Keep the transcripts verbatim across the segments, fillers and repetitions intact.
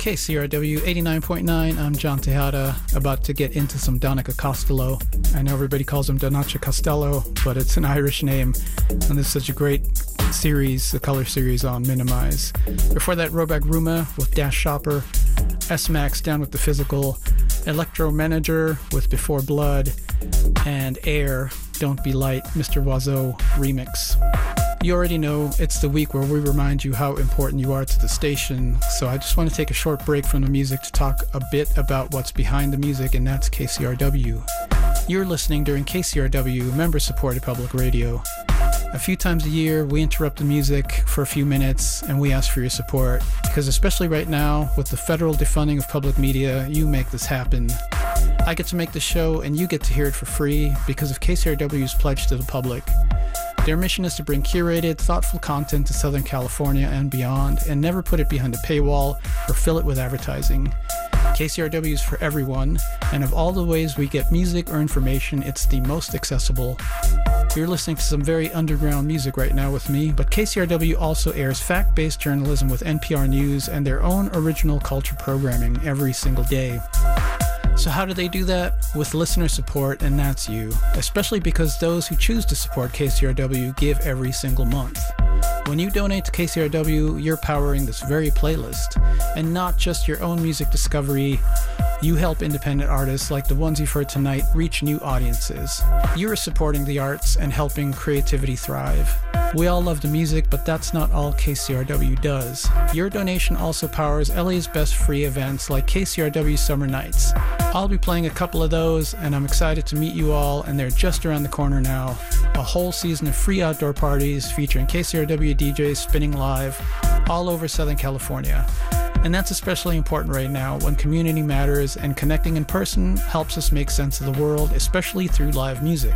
K C R W eighty-nine point nine. I'm John Tejada, about to get into some Donica Costello. I know everybody calls him Donacha Costello, but it's an Irish name, and this is such a great series, the color series on Minimize. Before that, Robak Ruma with Dash Shopper, S-Max Down with the Physical, Electro Manager with Before Blood, and Air, Don't Be Light, Mister Oiseau remix. You already know it's the week where we remind you how important you are to the station, so I just want to take a short break from the music to talk a bit about what's behind the music, and that's K C R W. You're listening during K C R W, member-supported public radio. A few times a year, we interrupt the music for a few minutes, and we ask for your support, because especially right now, with the federal defunding of public media, you make this happen. I get to make the show, and you get to hear it for free because of K C R W's pledge to the public. Their mission is to bring curated, thoughtful content to Southern California and beyond, and never put it behind a paywall or fill it with advertising. K C R W is for everyone, and of all the ways we get music or information, it's the most accessible. You're listening to some very underground music right now with me, but K C R W also airs fact-based journalism with N P R News and their own original culture programming every single day. So how do they do that? With listener support, and that's you, especially because those who choose to support K C R W give every single month. When you donate to K C R W, you're powering this very playlist, and not just your own music discovery. You help independent artists like the ones you've heard tonight reach new audiences. You're supporting the arts and helping creativity thrive. We all love the music, but that's not all K C R W does. Your donation also powers L A's best free events like K C R W Summer Nights. I'll be playing a couple of those, and I'm excited to meet you all, and they're just around the corner now. A whole season of free outdoor parties featuring K C R W D Js spinning live all over Southern California. And that's especially important right now when community matters and connecting in person helps us make sense of the world, especially through live music.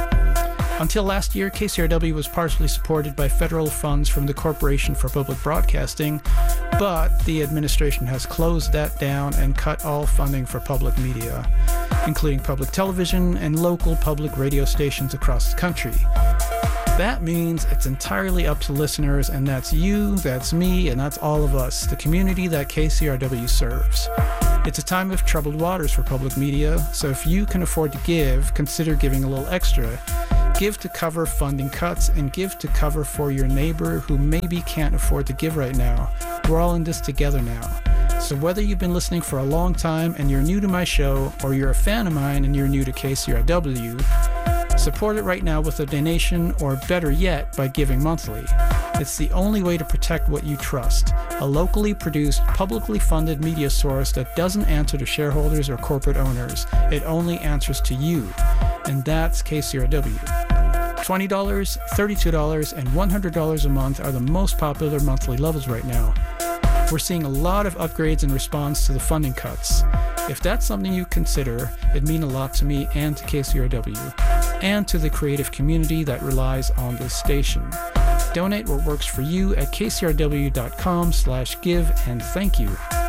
Until last year, K C R W was partially supported by federal funds from the Corporation for Public Broadcasting, but the administration has closed that down and cut all funding for public media, including public television and local public radio stations across the country. That means it's entirely up to listeners, and that's you, that's me, and that's all of us, the community that K C R W serves. It's a time of troubled waters for public media, so if you can afford to give, consider giving a little extra. Give to cover funding cuts, and give to cover for your neighbor who maybe can't afford to give right now. We're all in this together now. So whether you've been listening for a long time and you're new to my show, or you're a fan of mine and you're new to K C R W, support it right now with a donation, or better yet, by giving monthly. It's the only way to protect what you trust, a locally produced, publicly funded media source that doesn't answer to shareholders or corporate owners. It only answers to you, and that's K C R W. twenty dollars, thirty-two dollars, and one hundred dollars a month are the most popular monthly levels right now. We're seeing a lot of upgrades in response to the funding cuts. If that's something you consider, it'd mean a lot to me and to K C R W, and to the creative community that relies on this station. Donate what works for you at kcrw.com slash give, and thank you.